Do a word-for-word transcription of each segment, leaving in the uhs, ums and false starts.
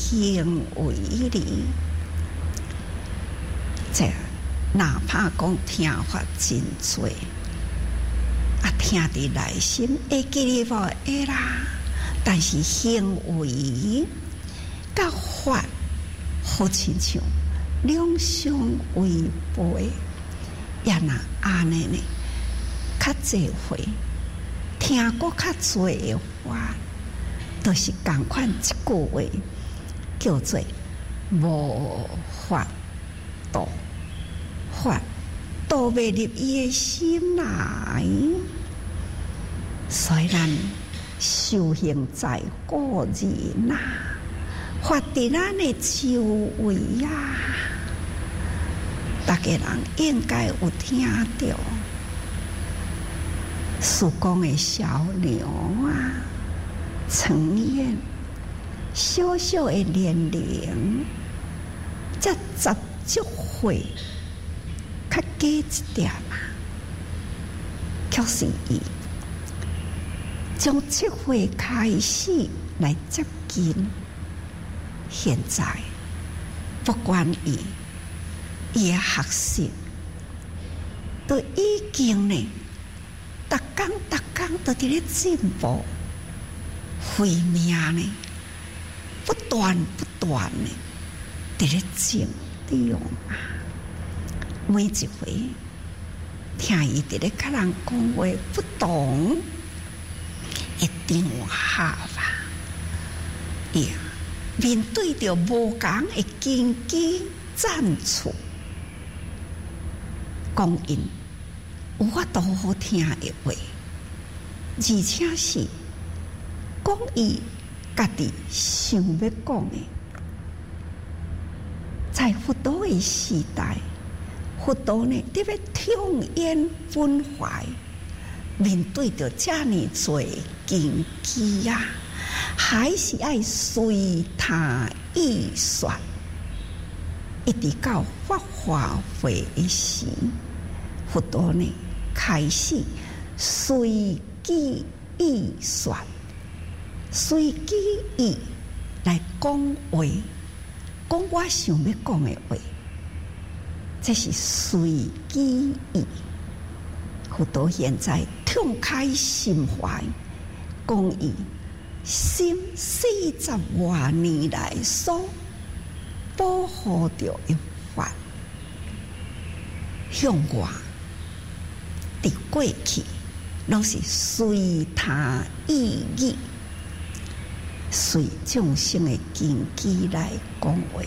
行为里，这哪怕讲听法真多，啊，听伫内心会记哩无会啦，但是行为甲法好亲像两相违背，也若安尼呢，较济回听过较多的话，都、就是共款一句话，叫做无法度，法度未入伊的心内。所以咱修行在个人呐，法伫咱的周围呀，大家人应该有听到。苏公的小牛啊，成燕小小的年龄，才十足岁，较加一点啊，却是伊从七岁开始来接近，现在不管伊伊的学习，都已经呢。逐工逐工都伫咧进步，慧命呢不断不断呢伫咧成长啊！每一回听伊伫咧甲人讲话不同的场合啊，伊面对着无共的经济赞处，讲因。有法度好好听的话，而且是讲伊家己想要讲的。在佛陀的时代，佛陀呢特别痛怨分怀，面对着这么多经济呀，还是爱随他意说，一直到法华会的时，佛陀呢。开始随机意说，随机意来讲话，讲我想要讲的话，这是随机意。佛陀现在痛开心怀，讲伊心四十多年来所保护着的法，向我。伫过去，拢是随他意义，随众生的经济来讲话。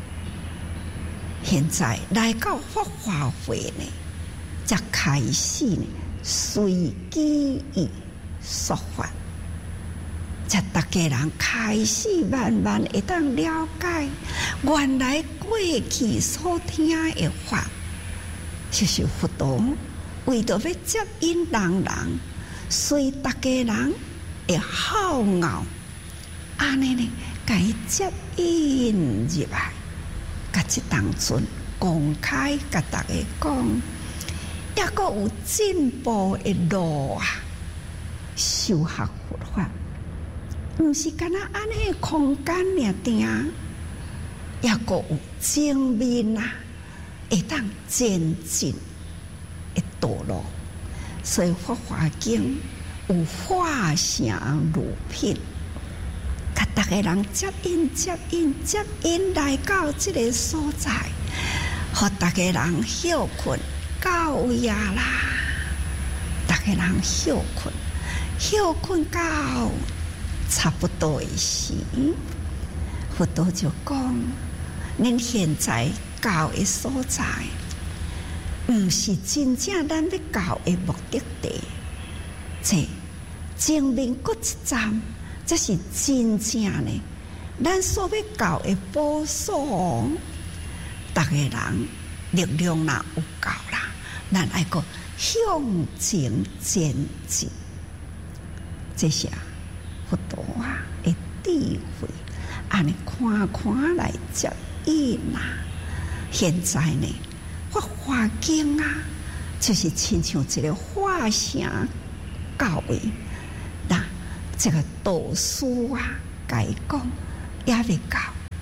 现在来到法华会呢，才开始呢随机意说法，才大家人开始慢慢会当了解，原来过去所听的法，就是佛陀。为着要接引人人，随大家人会好傲，安尼呢，甲伊接引入来，甲即当阵公开甲大家讲，抑阁有进步的路啊！修学佛法，毋是干那安尼空间尔定，抑阁有正面啊，会当前进。的道路，所以《法华经》有化成如品，甲大家人接引、接引、接引来到这个所在，互大家人休困到夜啦，大家人休困，休困到差不多的时，佛陀就讲：恁现在到的所在。毋是真正咱要到的目的地，这前面各一站，这是真正的咱所要到的宝所。大家人力量若有够啦，咱爱个向前前进。这是佛陀啊的智慧，安尼看看来接引啦。现在呢？法华经啊，就是亲像一个化成教育，那这个导师啊，甲伊讲也未到，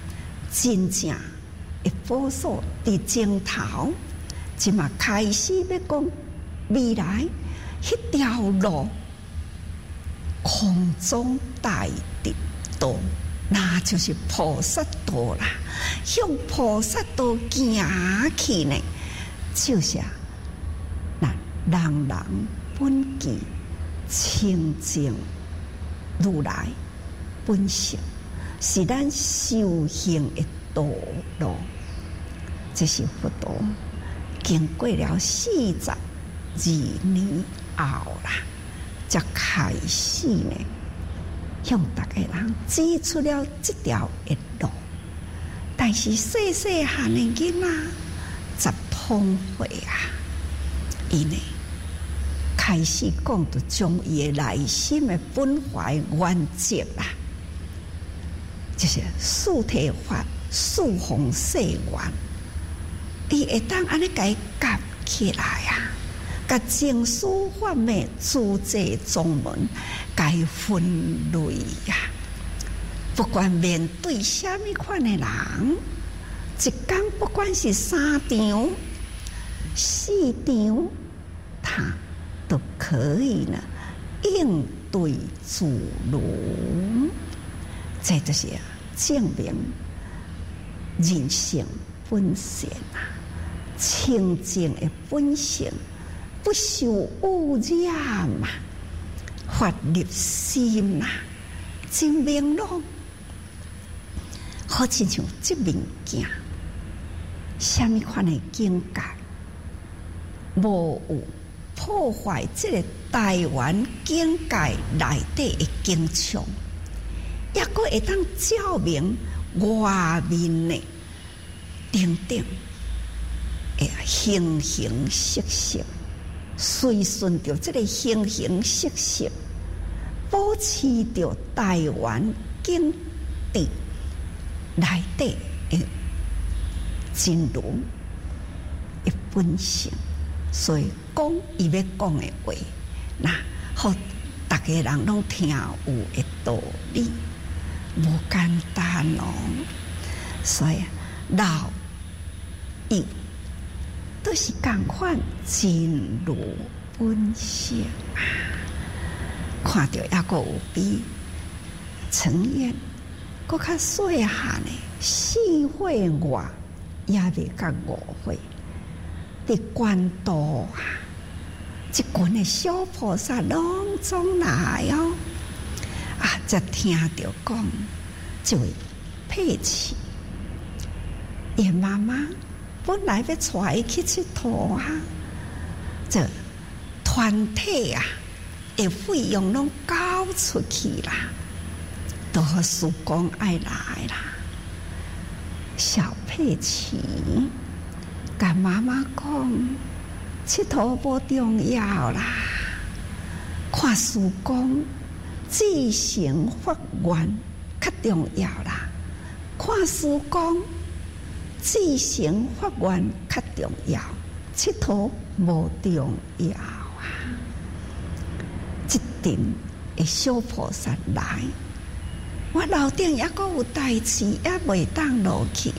真正会保守伫前头，即嘛开始要讲未来迄条路，空中大直道，那就是菩萨道啦。向菩萨道行去呢，就是那人人本具清净如来本性，是咱修行的道路。这是佛陀经过了四十二年后啦，才开始呢，向大家人指出了这条的路。但是细细汉的囡仔十通会啊，伊呢开始讲到将伊的内心的本怀原则啦，就是四谛法、四弘誓愿，伊会当安尼甲伊夹起来啊，甲经师法脉、诸济宗门甲伊分类啊。不管面对什么款的人，一天不管是三场、四场，他都可以呢应对自如。这就是证明人性本善啊，清净的本性不受污染啊，法入心啊，真明朗。好亲像这物件，什么款的境界，无有破坏这个台湾境界内底的景象，也阁会当照明外面的等等的形形色色，随顺着这个形形色色，保持着台湾境地内底的真如的本性。所以讲伊要讲的话，那好，大家人拢听有的道理，无简单哦。所以老幼都是共款真如本性啊。看到也阁有比陈燕阁较细汉的四岁外，也未到五岁。伫关渡啊，一群的小菩萨拢总来哦，啊，才听到讲，这位佩奇，伊妈妈本来要带伊去佚佗啊，这团体啊，的费用拢交出去啦，都和叔公爱来啦，小佩奇。甲妈妈讲，佚佗无重要啦，看师公自成法愿较重要啦，看师公自成法愿较重要，佚佗无重要啊。一阵的小菩萨来，我楼顶也阁有代志，也袂当落去。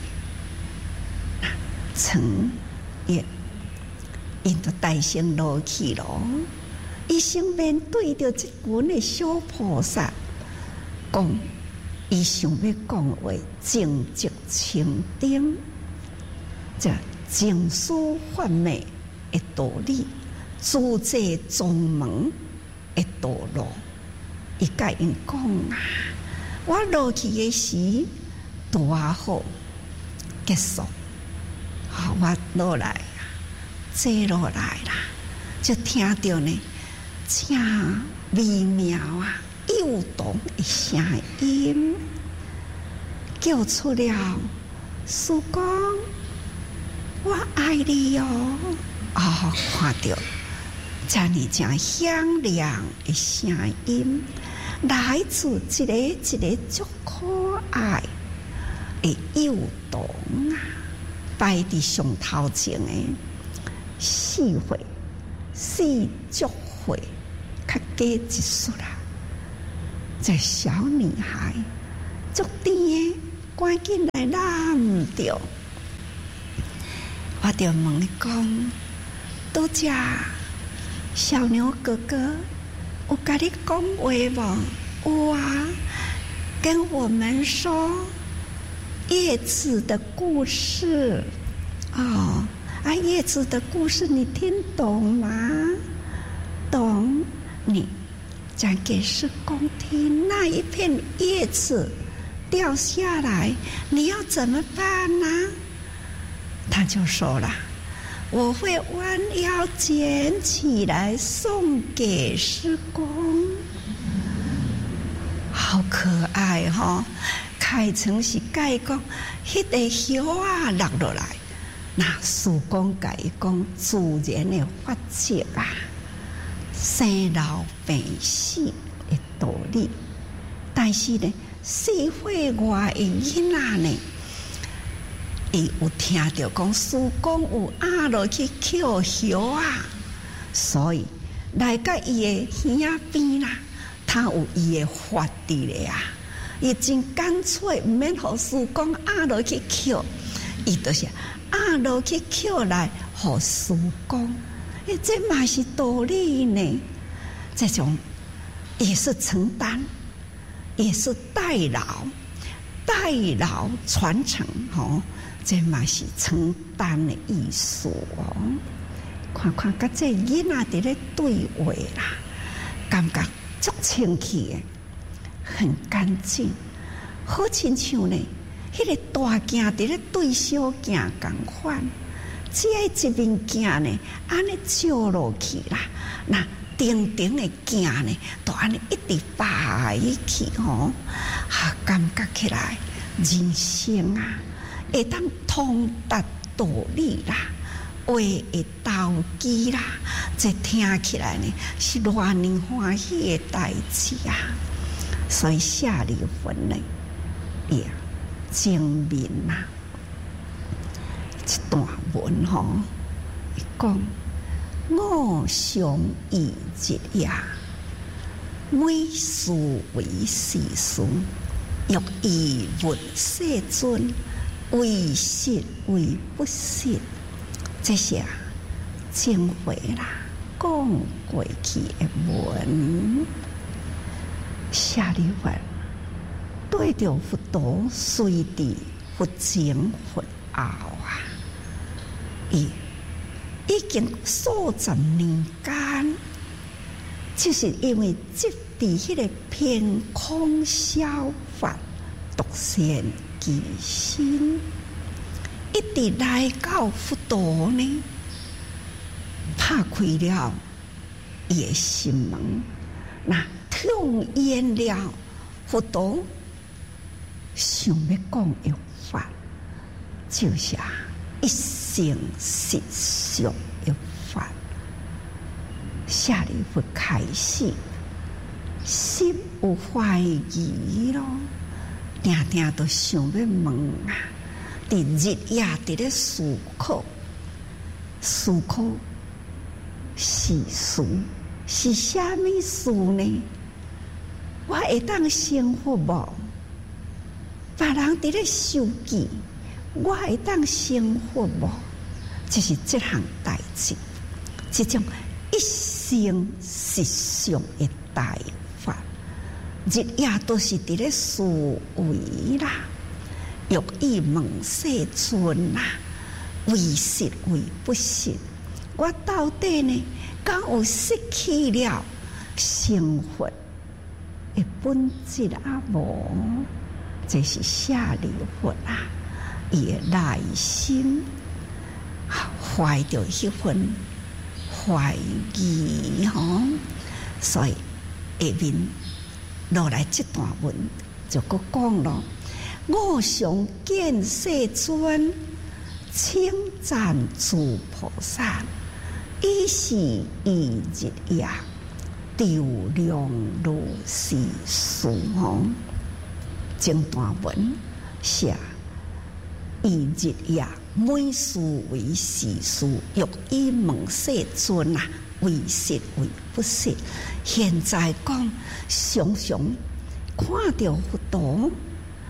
曾也因着大声落去咯，伊先面对着这群的小菩萨，讲伊想要讲话正直清顶，这经师法脉的道理，诸济宗门的道路，伊甲因讲啊，我落去的时多好结束。好，我落来啊，坐落来啦，就听到呢，正微妙啊、幼童的声音，叫出了师公，我爱你哦！哦，看到这样正响亮的声音，来自一个一个足可爱的幼童啊！摆伫上头前的四岁、四足岁，较加一岁啦。这小女孩足甜的赶紧来揽着。我就问讲，拄只小牛哥哥有跟你讲话无？有啊，跟我们说叶子的故事。哦，啊，叶子的故事你听懂吗？懂。你讲给师公听，那一片叶子掉下来，你要怎么办呢？他就说了，我会弯腰捡起来送给师公。好可爱哈、哦！开成是解讲，迄个叶啊落落来，那师公甲伊讲自然的法则啊，生老病死的道理。但是呢，社会外的囡仔呢，伊有听到讲师公有压落去捡叶啊，所以来到伊的耳边啦，他有伊的法伫咧啊。伊真干脆，毋免互师公压落去捡，伊就是压落去捡来互师公。诶，这嘛是道理呢。这种也是承担，也是代劳，代劳传承吼，这嘛是承担的意思哦。看看甲这囡仔伫咧对话啦，感觉足清气的，很干净，好亲像呢，迄、那个大镜伫咧对小镜共款。只要一面镜呢，安尼照落去啦，那顶顶的镜呢，都安尼一直摆去吼，啊，感觉起来人生啊，会当通达道理啦，话会投机啦，这听起来呢是偌尼欢喜的代志啊。所以下离婚呢，也精明呐。一段文吼，伊讲我常以日夜，每事为时事，欲以问世尊，为实为不实。这些精华啦，讲过去的文，下离婚对着佛陀随地佛前佛后啊。伊已经数十年间，就是因为执伫迄个偏空消法独善其身，一直来到佛陀呢，拍开了伊的心门，那痛厌了佛陀想要讲的法，就是啊。一生实相的法，下离佛开始，心有怀疑咯，定定都想要问啊，伫日夜伫咧思考，思考是事是虾米事呢？我会当生活无？别人伫咧受记。我会当生活无？就是这项代志，这种一生实相的大法，日夜都是伫咧思维啦，欲以问世尊啦，为实为不实。我到底呢，敢有失去了生活的本质啊？无，这是下离佛啊。伊的内心怀着迄份怀疑吼，所以下面落来这段文就搁讲咯。我常见世尊称赞诸菩萨，以是以日夜调量如是事吼。整段文写。以日夜每事为时事，欲以问世尊啊，为实为不实。现在讲常常看到佛陀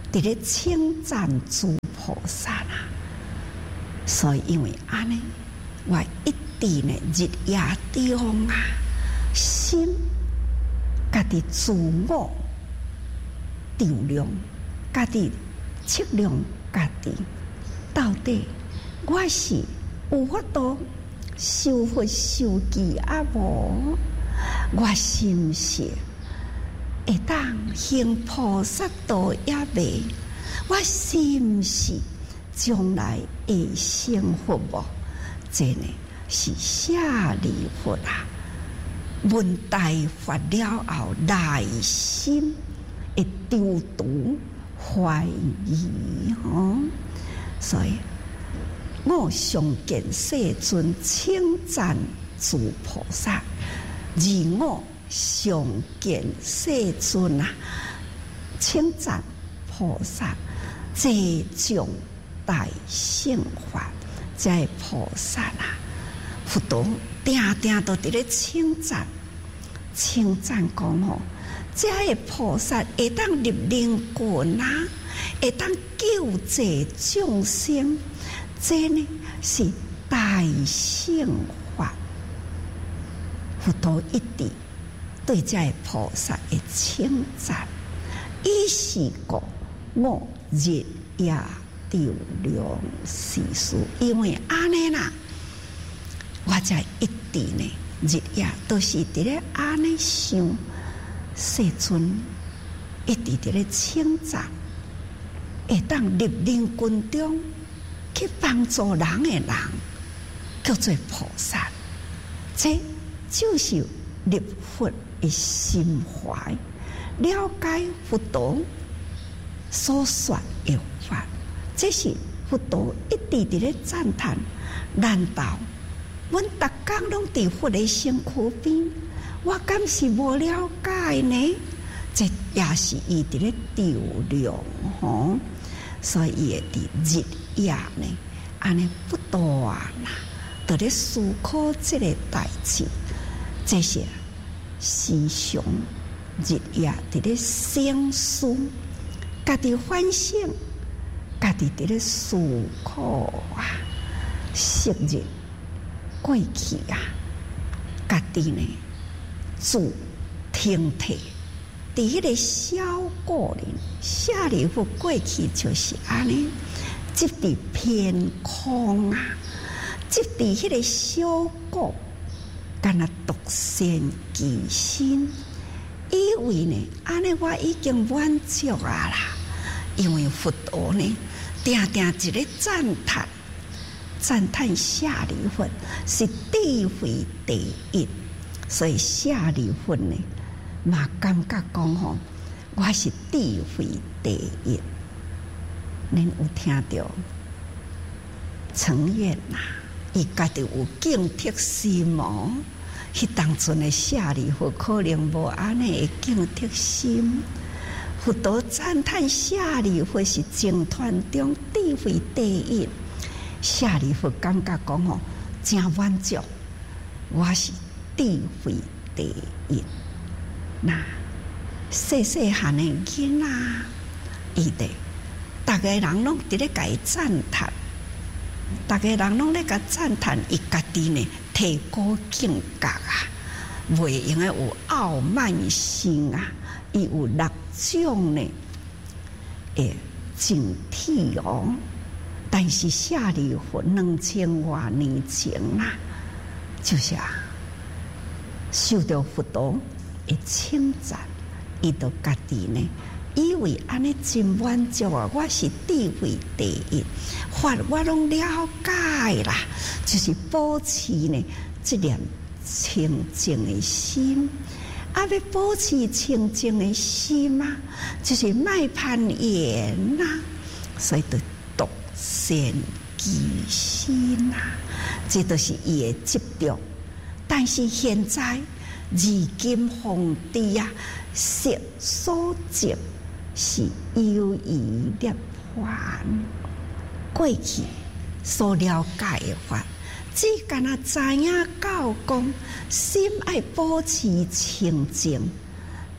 伫咧称赞诸菩萨啊。所以因为安尼，我一直呢日夜中啊，心家己自我调量，家己测量家己，到底我是有法度修佛修记啊无？我是毋是会当行菩萨道也未？我是毋是将来会成佛无？这呢是舍利弗啊！闻大法了后，内心会丢毒怀疑吼，所以我常见世尊称赞诸菩萨，而我常见世尊啊称赞菩萨，这种大乘法，这菩萨啊，佛陀定定都伫咧称赞，称赞讲吼，这个菩萨会当入灵魂啊，会当救济众生，这呢是大乘法。佛陀一直对这个菩萨的称赞，伊是讲我日夜调量世事，因为安尼啦，我才一直呢日夜都是伫咧安尼想，世尊一直伫咧称赞，会当入灵魂中去帮助人的人，叫做菩萨。这就是入佛的心怀，了解佛陀所说的法，这是佛陀一直伫咧赞叹。难道阮逐工拢伫佛的身躯边，我敢是无了解呢？这也是伊伫咧调量吼，所以伊会伫日夜呢，安尼不断啦，伫咧思考这个代志。这些时常日夜伫咧省思，家己反省，家己伫咧思考啊，昔日过去啊，家己呢自听体，伫迄个小故人舍利弗过去就是安尼，即伫偏空啊，即伫迄个小故。干那独善其身，以为呢，安尼我已经满足啊啦。因为佛陀呢，定定一个赞叹，赞叹舍利弗是智慧第一，所以舍利弗呢，嘛感觉讲吼，我是智慧第一。恁有听到承愿呐？伊家己有警惕心哦，迄当阵的舍利弗可能无安尼的警惕心。佛陀赞叹舍利弗是净团中智慧第一，舍利弗感觉讲吼，真满足，我是智慧第一。那细细汉的囡仔，伊哋，逐个人拢伫咧甲伊赞叹。大家人拢咧甲赞叹伊家己呢，提高境界啊，袂用诶有傲慢心啊，伊有六种呢诶警惕哦。但是舍利弗两千多年前啊，就是啊，受到佛陀诶称赞，伊就家己呢。以为安尼真满足啊！我是智慧第一，法我拢了解啦，就是保持呢这念清净的心。啊，要保持清净的心啊，就是莫攀缘呐，所以就独善其身啊，这都是伊的执着。但是现在如今皇帝啊，色所执。是优异涅槃，过去所了解的法，只干那知影教讲，心爱保持清净，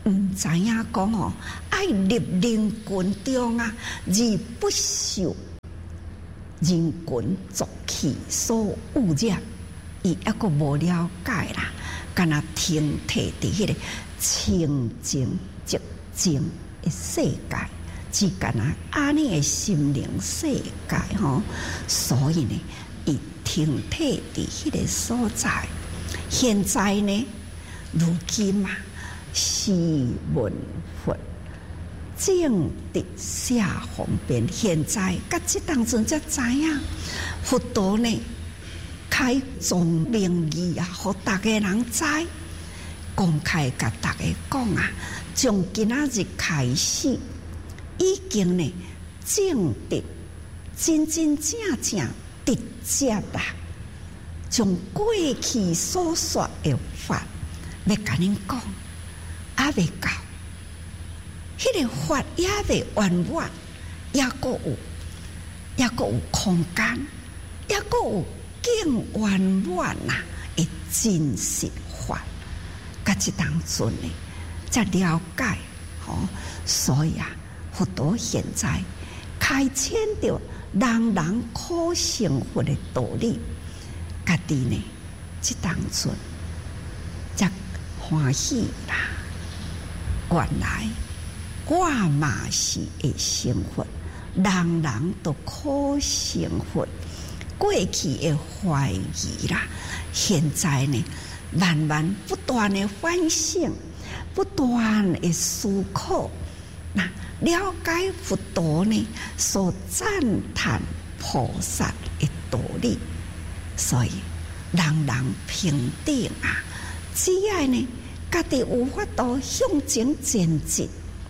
唔知影讲哦，爱立人群中啊，而不受人群俗气所污染。伊抑个无了解啦，敢若停摕伫迄个清净寂静的世界，只敢若安尼的心灵世界吼。所以呢，伊停摕伫迄个所在。现在呢，如今啊，时闻佛正得下方便。现在甲即当阵才知影，佛陀呢开宗明义啊，互大家人知，公开甲大家讲啊，从今仔日开始，已经呢正得真真正正直接啦，从过去所说的法，要甲恁讲，还未到，迄个法也未完完，也阁有，也阁有空间，也阁有更圆满呐的真实法，甲即当阵呢，才了解吼、哦。所以啊，佛陀现在开启着人人可成佛的道理，家己呢，即当阵才欢喜啦。原来我嘛是会成佛，人人都可成佛。过去的怀疑啦，现在呢，慢慢不断的反省，不断的思考，那了解佛陀呢所赞叹菩萨的道理，所以人人平等啊！只要呢，家己有法度向前前进，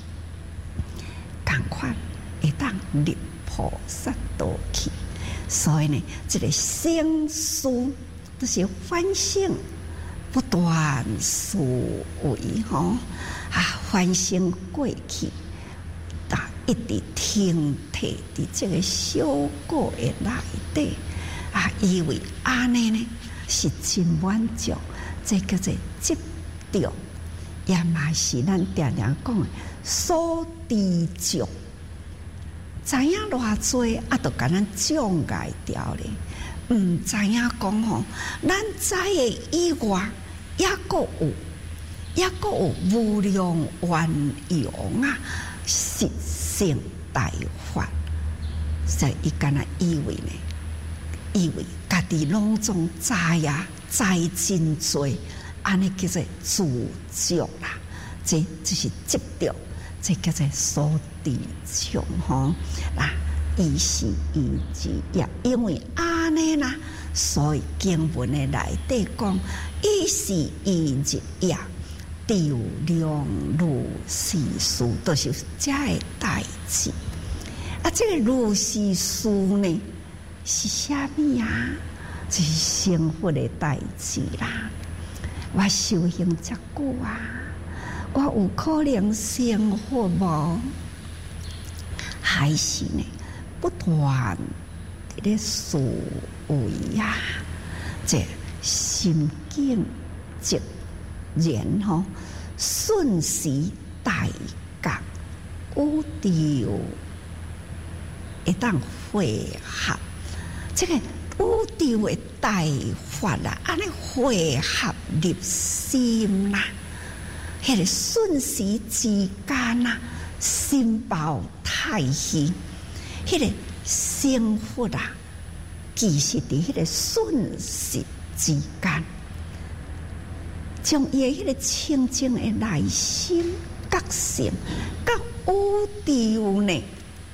赶快会当入菩萨道去。所以呢，这个生思都是反省，不断思维吼啊，反省过去，但一直停摕伫这个小果的内底啊，以为安尼呢是真满足，这叫做执着，也嘛是咱常常讲的所知足。知影偌济啊，都甲咱障碍掉咧。毋知影讲吼，咱知的以外，也阁有，也阁有无量圆融啊，实性大法。所以伊敢若以为呢，以为家己拢总知啊，知真多，安尼叫做自足啦。这只是执着。这叫做所知足吼，嗱，伊是伊之也，因为安尼啦，所以经文的内底讲，伊是伊之也，调量如是事，都是这个代志。啊，这个如是事呢，是啥物啊？就是生活的代志啦。我修行遮久啊。我有可能生活无，还是呢不断伫咧思维呀？这心境直然吼，顺时大觉有调，会当汇合这个有调的大法啦，安尼汇合入心啦。迄个瞬时之间啊，心包太虚，迄个生活啊，其实伫迄个瞬时之间，将伊迄个清净的内心觉醒，甲有调呢，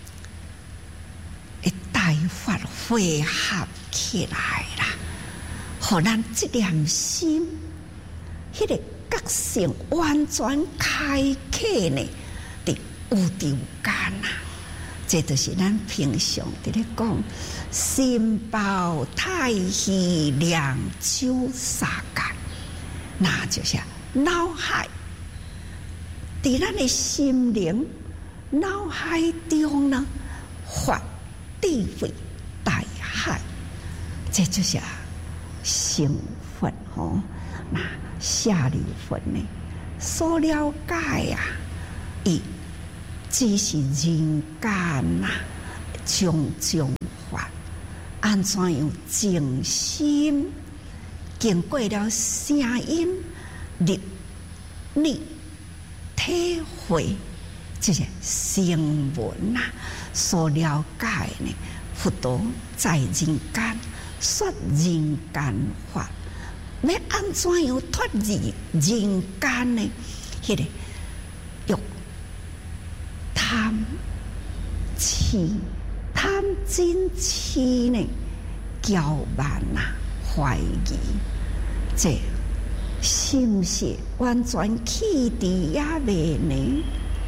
会大法汇合起来啦，互咱这念心，迄个。觉性完全开启呢，伫有条间啊！这就是咱平常伫咧讲，心包太虚，两手沙界，那就是脑海。伫咱的心灵脑海中呢，发智慧大海，这就是成佛吼。那下流分呢， 所了解啊，伊只是人間啊，種種法，安怎樣靜心，經過了聲音、力、力體會，這些聲聞啊，所了解呢，佛陀在人間說人間法。要安怎樣脫離人間呢？迄、那個欲貪痴、貪嗔痴呢？驕慢啊，懷疑，這是毋是完全棄佇也未呢？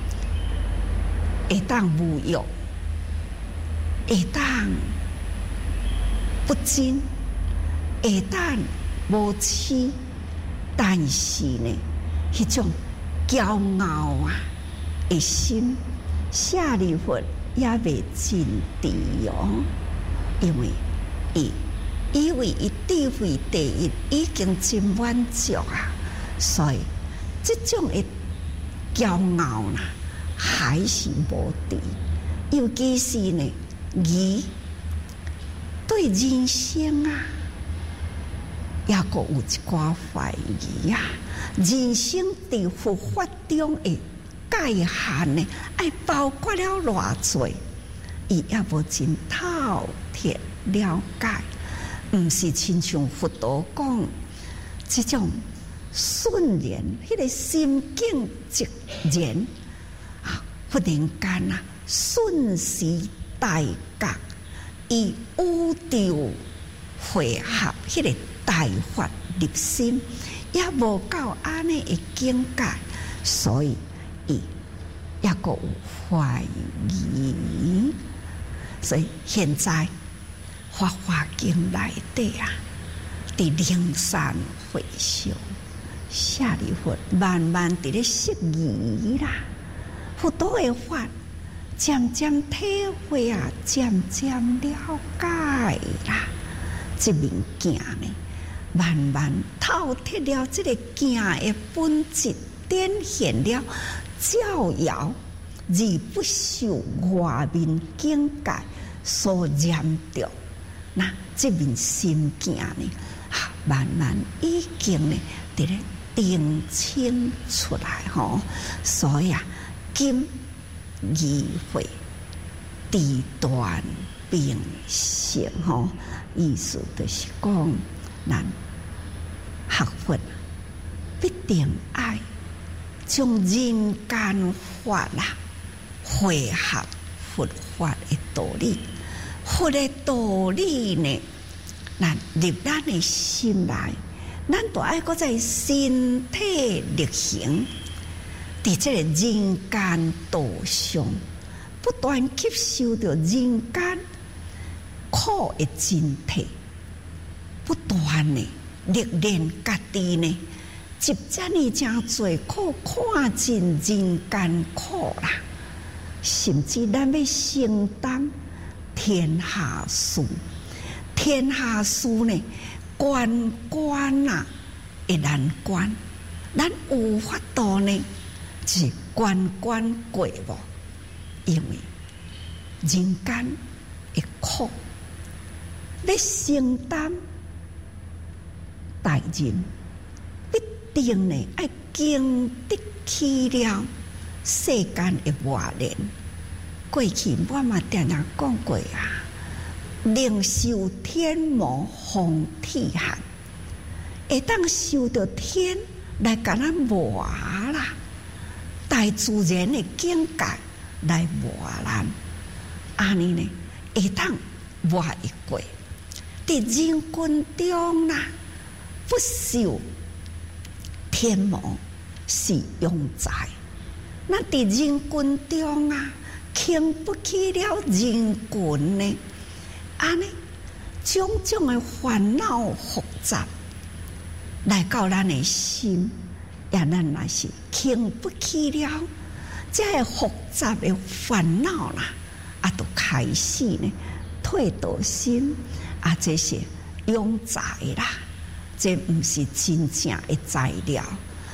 會當無欲，會當不嗔，會當無痴，但是呢，迄種驕傲啊的心，舍利弗也未盡除哦，因為伊以為伊智慧第一已經真滿足啊，所以這種的驕傲啦、啊，還是無除，尤其是呢，伊對人生啊。也閣有一寡懷疑啊！人生在佛法中的界限呢，愛包括了偌濟，伊也無真透徹了解。毋是親像佛陀講，這種瞬然，迄、那個心境即然啊，忽然間啊，瞬時大覺，以宇宙匯合迄、那個。大法入心，也無到安尼的境界，所以伊也閣有懷疑。所以現在《法華經》內底啊，佇靈山會上，舍利弗慢慢佇咧釋疑啦，佛陀的法漸漸體會啊，漸漸了解啦，這物件呢？慢慢透徹了這個境的本質，展現了照耀而不受外面境界所染着。那這面心境呢，慢慢已經呢，佇咧定清出來吼。所以啊，今議會地斷並行吼，意思就是講。咱學佛必定愛將人間法啦匯合佛法的道理，佛的道理呢，咱入咱的心內，咱都愛擱在身體力行，佇這個人間道上，不斷吸收着人間苦的真諦。不斷呢，歷練家己呢，接遮呢真濟苦，看盡人間苦啦，甚至咱要承擔天下事，天下事呢，關關啊，會難關，咱有法度呢，是關關過無，因為人間的苦，要承擔。大人必定呢，愛經得起了世間的磨練。過去我嘛定定講過啊，能受天魔風鐵寒，會當受到天來甲咱磨啦，大自然的境界來磨咱，安尼呢會當磨會過。佇人群中啦。不受天魔是庸才，那佇人群中啊，經不起了人群呢，安尼種種的煩惱複雜來到咱的心，也咱若是經不起了這個複雜的煩惱啦，啊，都開始呢退道心啊，這些庸才啦。這毋是真正的材料，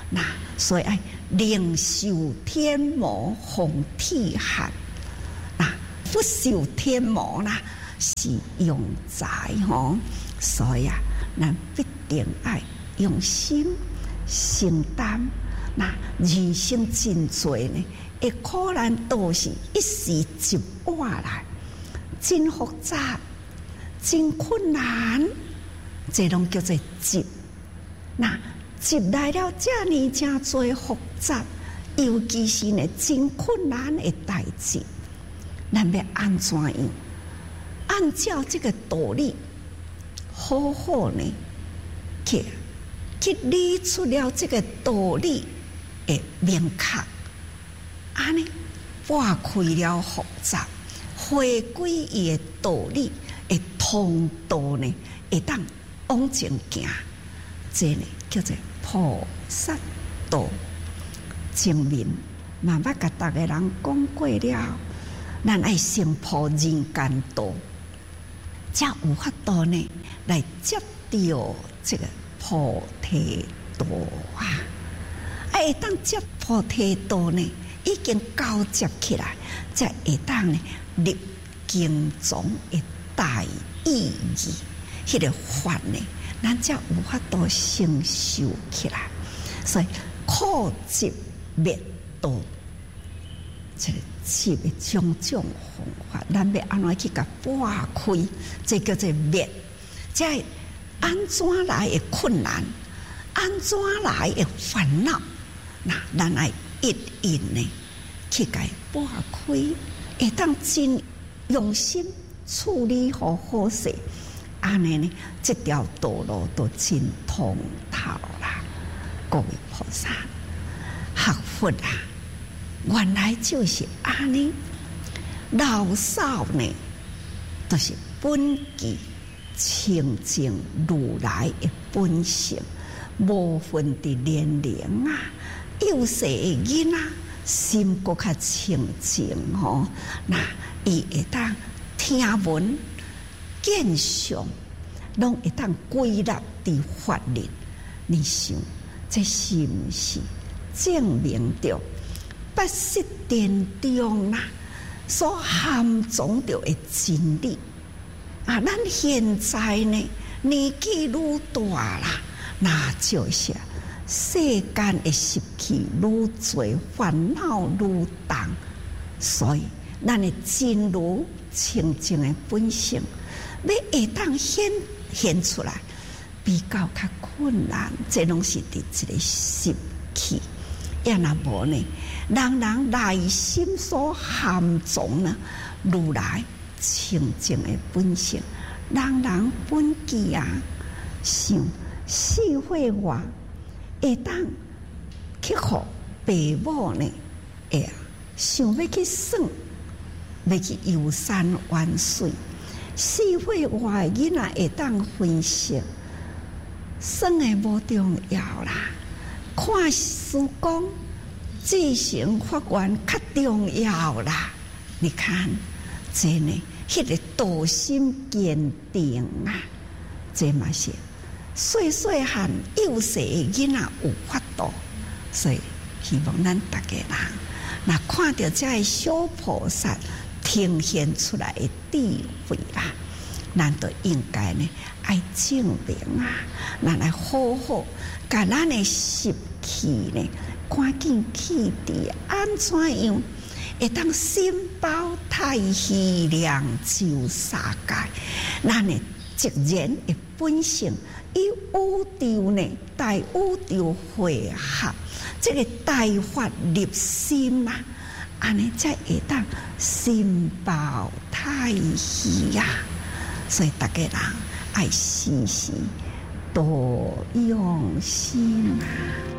那所以爱宁受天磨，红体寒。那不受天磨啦，是用财吼。所以啊，咱必定爱用心承担。那人生真多呢，一苦难都是一时一碗来，真复杂，真困难，这拢叫做急。那急来了，这呢真多复杂，尤其是呢真困难的代志，咱要安怎样？按照这个道理，好好呢去去理出了这个道理的明确，安尼拨开了复杂，回归伊的道理的通道呢，会当往前行，这呢叫做菩萨道。前面慢慢甲大家人讲过了，咱爱先铺人间道，才有法度呢来接到这个菩提道啊！会当接菩提道呢，已经交接起来，才会当呢入经藏的大意义，迄个法呢，咱才有法度承受起来。所以苦集灭道，这个集的种种方法，咱要安怎去甲拨开？这叫做灭。这安怎来的困难？安怎来的烦恼？那咱爱一一呢去甲拨开，会当真用心处理好好势，安尼呢，这条道路都真通透啦。各位菩萨，学佛啊，原来就是安尼。老少呢，都是本具清净如来的本性，无分的年龄啊，幼小的囡仔心搁较清净吼，那伊会当听闻见相，拢会当归纳伫法律。你想，这是毋是证明着八识殿中啦所含藏着的真理啊？咱现在呢年纪愈大啦，那就是世间的习气愈多，烦恼愈重，所以咱的真如清净的本性，要会当显现出来，比较较困难。这拢是伫一个习气。要若无呢，人人内心所含藏呢，如来清净的本性，人人本具啊。想社会外会当去互爸母呢，会想要去算，要去游山玩水。社会外囡仔会当分析，算的无重要啦。看书讲自行发愿较重要啦。你看，这呢，迄、那个道心坚定啊，这嘛是细细汉幼小的囡仔有法度。所以希望咱大家人，那看到这些小菩萨呈现出来的智慧啦，咱都应该呢爱证明啊，咱来好好把咱的习气呢赶紧去除，安怎样会当心包太虚量就三界？咱的直然的本性，以宇宙呢大宇宙汇合，这个大法入心啊，安尼才会当心包太虚啊。所以大家人爱时时多用心啊。